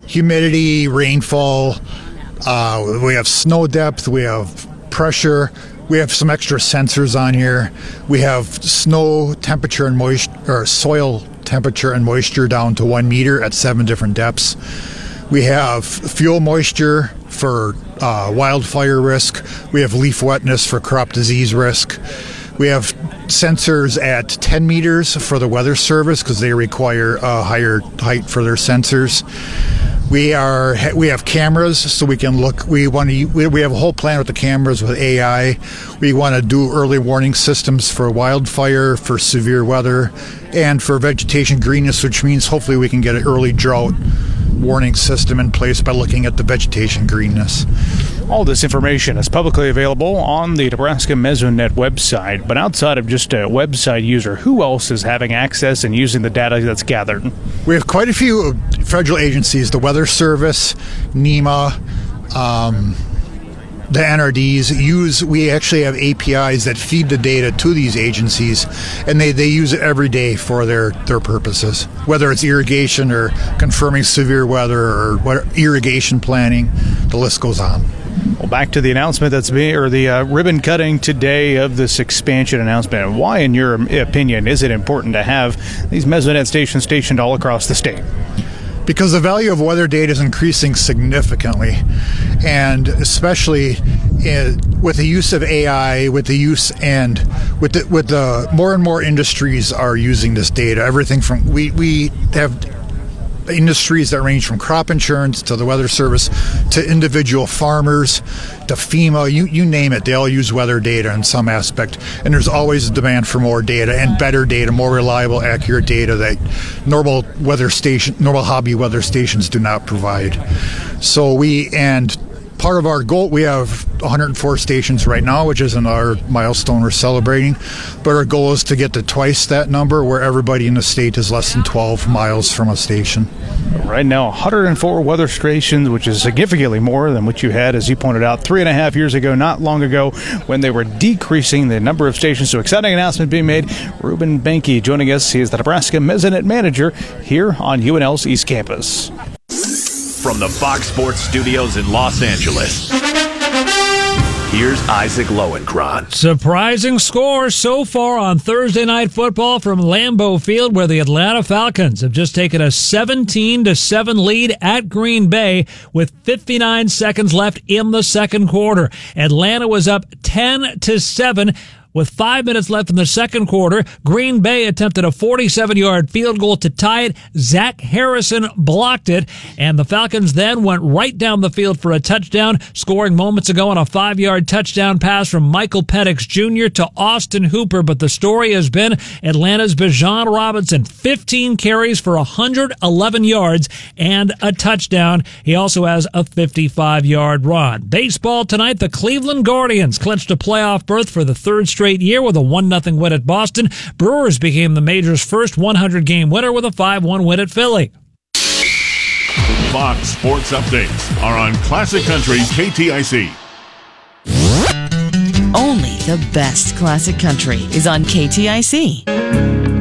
humidity, rainfall. We have snow depth. We have pressure. We have some extra sensors on here. We have snow temperature and moisture, or soil temperature and moisture down to 1 meter at 7 different depths. We have fuel moisture for wildfire risk. We have leaf wetness for crop disease risk. We have sensors at 10 meters for the Weather Service because they require a higher height for their sensors. We have cameras, so we can look. We have a whole plan with the cameras with AI. We want to do early warning systems for wildfire, for severe weather, and for vegetation greenness, which means hopefully we can get an early drought warning system in place by looking at the vegetation greenness. All this information is publicly available on the Nebraska Mesonet website, but outside of just a website user, who else is having access and using the data that's gathered? We have quite a few federal agencies, the Weather Service, NEMA, the NRDs. We actually have APIs that feed the data to these agencies, and they use it every day for their purposes, whether it's irrigation or confirming severe weather or irrigation planning. The list goes on. Well, back to the announcement the ribbon cutting today of this expansion announcement. Why, in your opinion, is it important to have these Mesonet stations stationed all across the state? Because the value of weather data is increasing significantly, and especially with the use of AI, with the more and more industries are using this data. Everything from we have industries that range from crop insurance to the Weather Service to individual farmers to FEMA, you name it, they all use weather data in some aspect. And there's always a demand for more data and better data, more reliable, accurate data that normal hobby weather stations do not provide. Part of our goal, we have 104 stations right now, which isn't our milestone we're celebrating, but our goal is to get to twice that number where everybody in the state is less than 12 miles from a station. Right now, 104 weather stations, which is significantly more than what you had, as you pointed out, 3.5 years ago, not long ago, when they were decreasing the number of stations. So exciting announcement being made. Ruben Benke joining us. He is the Nebraska Mesonet Manager here on UNL's East Campus. From the Fox Sports Studios in Los Angeles, here's Isaac Lowenkron. Surprising score so far on Thursday Night Football from Lambeau Field, where the Atlanta Falcons have just taken a 17-7 lead at Green Bay with 59 seconds left in the second quarter. Atlanta was up 10-7. With 5 minutes left in the second quarter, Green Bay attempted a 47-yard field goal to tie it. Zach Harrison blocked it, and the Falcons then went right down the field for a touchdown, scoring moments ago on a 5-yard touchdown pass from Michael Penix Jr. to Austin Hooper. But the story has been Atlanta's Bijan Robinson, 15 carries for 111 yards and a touchdown. He also has a 55-yard run. Baseball tonight, the Cleveland Guardians clinched a playoff berth for the third straight year with a 1-0 win at Boston. Brewers became the major's first 100-game winner with a 5-1 win at Philly. Fox Sports Updates are on Classic Country KTIC. Only the best classic country is on KTIC.